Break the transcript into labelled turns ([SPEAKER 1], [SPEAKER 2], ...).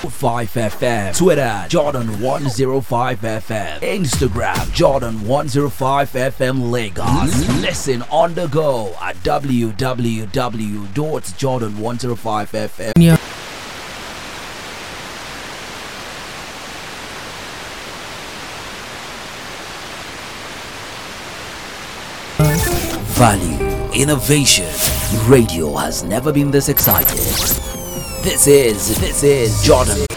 [SPEAKER 1] FM, Twitter Jordan 105 FM, Instagram Jordan 105 FM Lagos. Listen on the go at www.jordan105fm.
[SPEAKER 2] Yeah.
[SPEAKER 1] Value, innovation. Radio has never been this excited. This is Jordan